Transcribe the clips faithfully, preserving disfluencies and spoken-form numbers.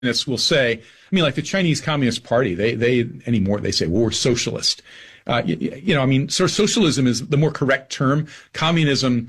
communists will say, I mean, like the Chinese Communist Party, they, they anymore, they say, well, we're socialist. Uh, you, you know, I mean, so socialism is the more correct term. Communism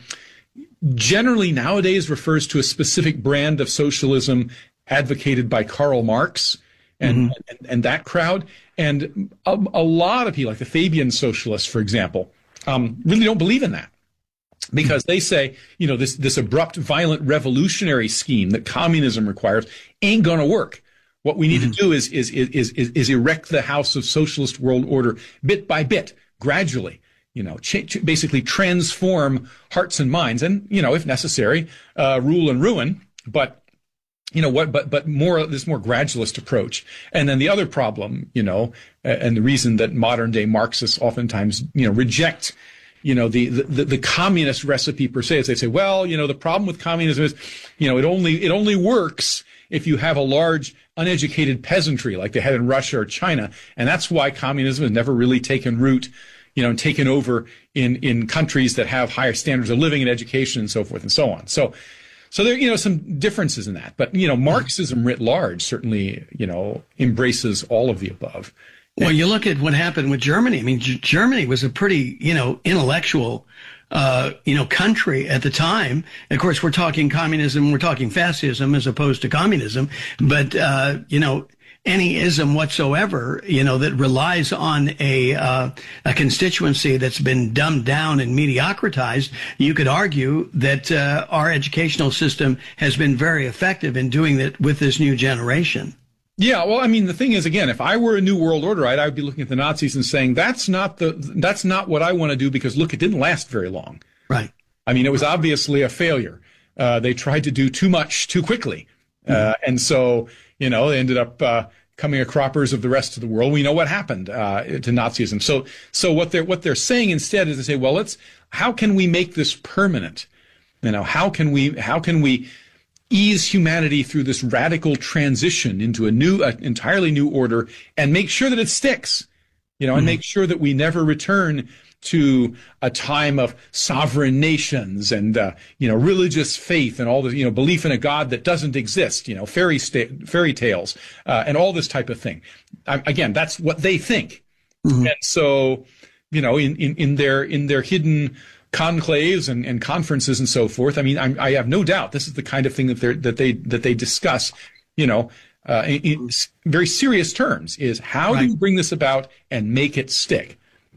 generally nowadays refers to a specific brand of socialism advocated by Karl Marx and, mm-hmm. and, and that crowd. And a, a lot of people, like the Fabian socialists, for example, um, really don't believe in that. Because they say, you know, this, this abrupt, violent, revolutionary scheme that communism requires ain't going to work. What we need mm-hmm. to do is, is, is, is, is erect the house of socialist world order bit by bit, gradually, you know, ch- ch- basically transform hearts and minds and, you know, if necessary, uh, rule and ruin. But, you know what, but, but more, this more gradualist approach. And then the other problem, you know, and the reason that modern day Marxists oftentimes, you know, reject you know, the, the, the communist recipe per se is they say, well, you know, the problem with communism is, you know, it only, it only works if you have a large uneducated peasantry like they had in Russia or China. And that's why communism has never really taken root, you know, and taken over in, in countries that have higher standards of living and education and so forth and so on. So, so there, you know, some differences in that. But, you know, Marxism writ large certainly, you know, embraces all of the above. Well, you look at what happened with Germany. I mean, G- Germany was a pretty, you know, intellectual, uh, you know, country at the time. Of course, we're talking communism, we're talking fascism as opposed to communism. But, uh, you know, any ism whatsoever, you know, that relies on a, uh, a constituency that's been dumbed down and mediocratized, you could argue that, uh, our educational system has been very effective in doing that with this new generation. Yeah, well, I mean, the thing is, again, if I were a new world order, I'd, I'd be looking at the Nazis and saying, that's not the, that's not what I want to do because, look, it didn't last very long. Right. I mean, it was obviously a failure. Uh, they tried to do too much too quickly. Uh, mm-hmm. And so, you know, they ended up, uh, coming a croppers of the rest of the world. We know what happened, uh, to Nazism. So, so what they're, what they're saying instead is they say, well, let's, how can we make this permanent? You know, how can we, how can we, ease humanity through this radical transition into a new, uh, entirely new order and make sure that it sticks, you know, and mm-hmm. make sure that we never return to a time of sovereign nations and, uh, you know, religious faith and all the, you know, belief in a God that doesn't exist, you know, fairy sta- fairy tales, uh, and all this type of thing. I, again, that's what they think. Mm-hmm. And so, you know, in, in, in their, in their hidden conclaves and, and conferences and so forth. I mean, I'm, I have no doubt this is the kind of thing that they that they that they discuss, you know, uh, in, in very serious terms. Is how right. do you bring this about and make it stick?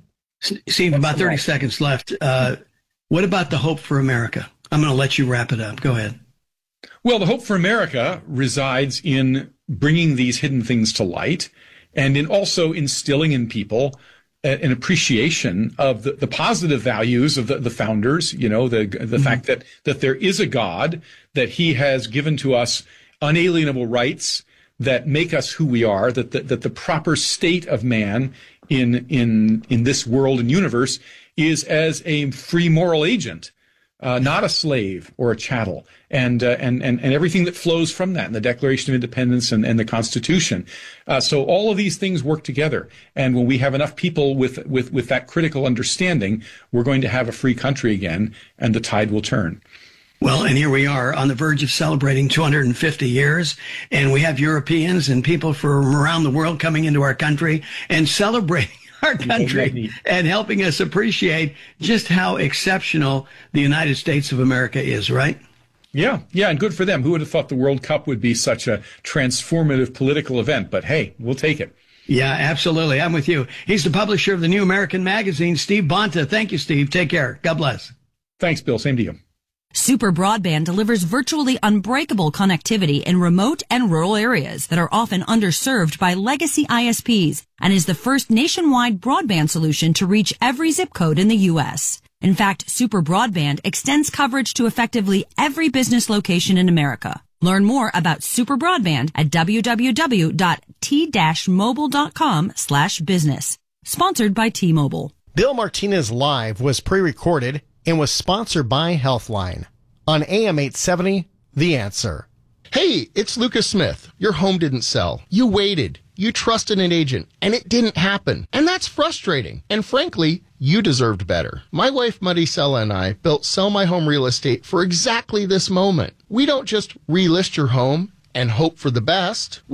Steve, about thirty seconds left. Uh, what about the hope for America? I'm going to let you wrap it up. Go ahead. Well, the hope for America resides in bringing these hidden things to light, and in also instilling in people an appreciation of the, the positive values of the, the founders, you know, the the mm-hmm. fact that, that there is a God, that he has given to us unalienable rights that make us who we are, that the, that the proper state of man in in in this world and universe is as a free moral agent, uh, not a slave or a chattel, and, uh, and and and everything that flows from that, and the Declaration of Independence and, and the Constitution. Uh, so all of these things work together, and when we have enough people with with with that critical understanding, we're going to have a free country again, and the tide will turn. Well, and here we are on the verge of celebrating two hundred fifty years, and we have Europeans and people from around the world coming into our country and celebrating our country and helping us appreciate just how exceptional the United States of America is, right? Yeah, yeah, and good for them. Who would have thought the World Cup would be such a transformative political event? But hey, we'll take it. Yeah, absolutely. I'm with you. He's the publisher of the New American Magazine, Steve Bonta. Thank you, Steve. Take care. God bless. Thanks, Bill. Same to you. Super Broadband delivers virtually unbreakable connectivity in remote and rural areas that are often underserved by legacy I S Ps and is the first nationwide broadband solution to reach every zip code in the U S. In fact, Super Broadband extends coverage to effectively every business location in America. Learn more about Super Broadband at w w w dot t dash mobile dot com slash business. Sponsored by T-Mobile. Bill Martinez Live was pre-recorded and was sponsored by Healthline on A M eight seventy, The Answer. Hey, it's Lucas Smith. Your home didn't sell. You waited. You trusted an agent, and it didn't happen. And that's frustrating. And frankly, you deserved better. My wife, Maricela, and I built Sell My Home Real Estate for exactly this moment. We don't just relist your home and hope for the best.